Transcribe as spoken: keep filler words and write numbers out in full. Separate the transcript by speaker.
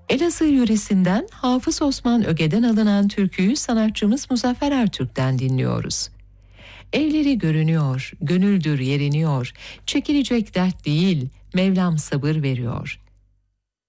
Speaker 1: Elazığ yöresinden Hafız Osman Öge'den alınan türküyü sanatçımız Muzaffer Ertürk'ten dinliyoruz. Evleri görünüyor, gönüldür yeriniyor, çekilecek dert değil, Mevlam sabır veriyor.